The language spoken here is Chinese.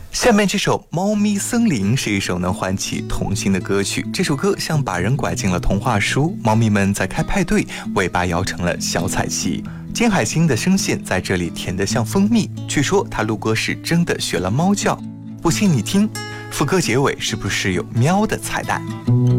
下面这首《猫咪森林》是一首能唤起童心的歌曲。这首歌像把人拐进了童话书，猫咪们在开派对，尾巴摇成了小彩旗。金海心的声线在这里甜得像蜂蜜，据说他录歌时真的学了猫叫。不信你听，副歌结尾是不是有喵的彩蛋？